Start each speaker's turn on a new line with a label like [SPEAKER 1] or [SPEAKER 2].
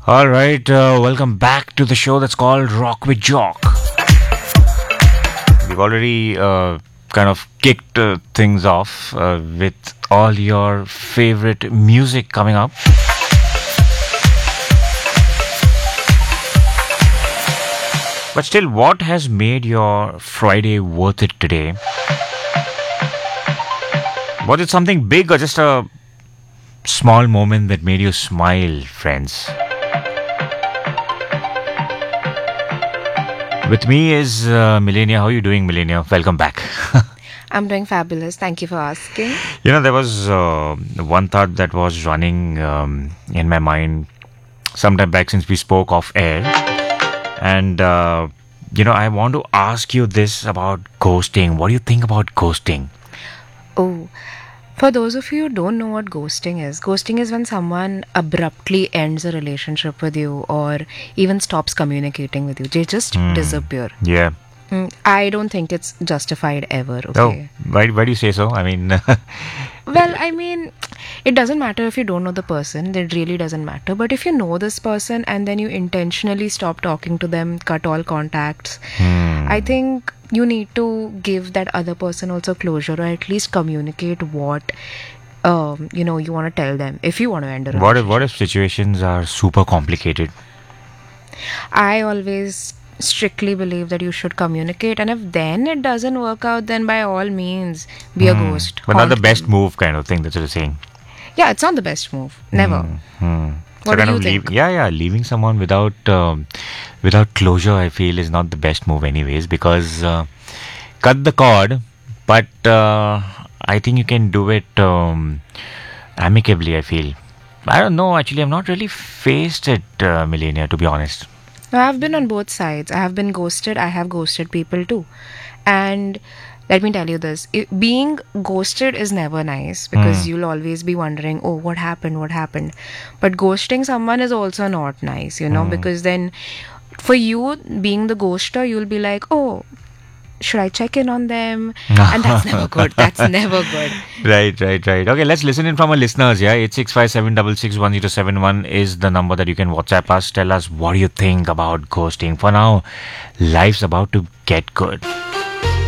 [SPEAKER 1] All right, welcome back to the show that's called Rock with Jock. We've already kind of kicked things off with all your favorite music coming up. But still, what has made your Friday worth it today? Was it something big or just a small moment that made you smile, friends? With me is Millennia. How are you doing, Millennia? Welcome back.
[SPEAKER 2] I'm doing fabulous. Thank you for asking.
[SPEAKER 1] There was one thought that was running in my mind sometime back since we spoke off air. And, I want to ask you this about ghosting. What do you think about ghosting?
[SPEAKER 2] Oh, for those of you who don't know what ghosting is when someone abruptly ends a relationship with you or even stops communicating with you. They just disappear.
[SPEAKER 1] Yeah.
[SPEAKER 2] I don't think it's justified ever.
[SPEAKER 1] Oh,
[SPEAKER 2] Okay.
[SPEAKER 1] why do you say so? I mean,
[SPEAKER 2] Well, it doesn't matter if you don't know the person. It really doesn't matter. But if you know this person and then you intentionally stop talking to them, cut all contacts, I think you need to give that other person also closure, or at least communicate what you want to tell them if you want to end a relationship.
[SPEAKER 1] what if situations are super complicated?
[SPEAKER 2] I always strictly believe that you should communicate, and if then it doesn't work out, then by all means be a ghost.
[SPEAKER 1] But not the
[SPEAKER 2] Haunt
[SPEAKER 1] best
[SPEAKER 2] them.
[SPEAKER 1] move kind of thing that you're saying.
[SPEAKER 2] Yeah, it's not the best move. Never. What do you think?
[SPEAKER 1] Leaving someone without closure, I feel, is not the best move, anyways. Because cut the cord, but I think you can do it amicably. I feel. I don't know. Actually, I've not really faced it, Millennia, to be honest.
[SPEAKER 2] No, I've been on both sides. I have been ghosted. I have ghosted people too. And let me tell you this, being ghosted is never nice because you'll always be wondering, oh, what happened? What happened? But ghosting someone is also not nice, because then for you, being the ghoster, you'll be like, oh, should I check in on them? And that's never good. That's never good.
[SPEAKER 1] Right. Okay, let's listen in from our listeners. Yeah, 8657661071 is the number that you can WhatsApp us. Tell us what do you think about ghosting. For now, life's about to get good.